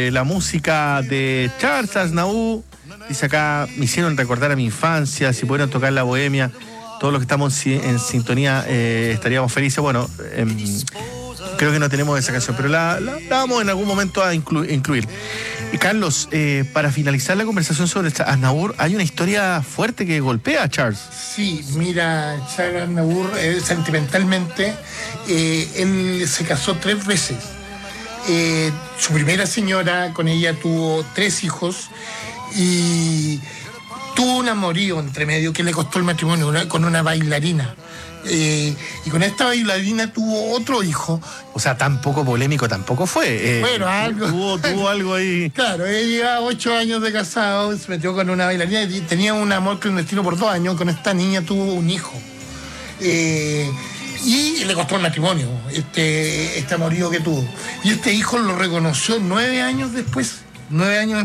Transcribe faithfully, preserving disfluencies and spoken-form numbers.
La música de Charles Aznavour, dice acá, me hicieron recordar a mi infancia, si pudieran tocar La Bohemia, todos los que estamos en sintonía eh, estaríamos felices. Bueno, eh, creo que no tenemos esa canción, pero la, la, la vamos en algún momento a inclu- incluir. Y Carlos, eh, para finalizar la conversación sobre Aznavour, hay una historia fuerte que golpea a Charles. Sí, mira, Charles Aznavour, eh, sentimentalmente, eh, él se casó tres veces. Eh, su primera señora, con ella tuvo tres hijos y tuvo un amorío entre medio que le costó el matrimonio una, con una bailarina. Eh, y con esta bailarina tuvo otro hijo. O sea, tan poco polémico tampoco fue. Eh, bueno, algo. Tuvo, tuvo algo ahí. Claro, ella llevaba ocho años de casado, se metió con una bailarina y tenía un amor clandestino por dos años. Con esta niña tuvo un hijo. Eh, y le costó el matrimonio, este, este amorío que tuvo. Y este hijo lo reconoció nueve años después. Nueve años